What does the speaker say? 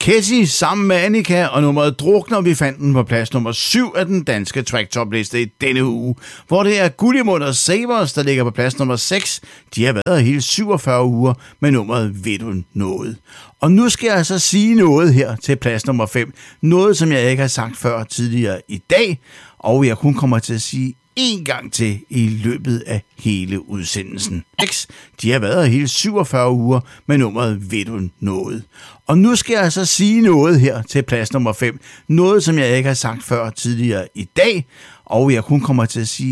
Ketty sammen med Annika og nummeret Drukner. Vi fandt den på plads nummer 7 af den danske track-top-liste i denne uge, hvor det er Gullimund og Savers, der ligger på plads nummer 6. De har været hele 47 uger med nummeret Ved du noget. Og nu skal jeg altså sige noget her til plads nummer 5. Noget, som jeg ikke har sagt før tidligere i dag, og jeg kun kommer til at sige en gang til i løbet af hele udsendelsen. De har været hele 47 uger med nummeret Ved du noget. Og nu skal jeg altså sige noget her til plads nummer 5. Noget, som jeg ikke har sagt før tidligere i dag, og jeg kun kommer til at sige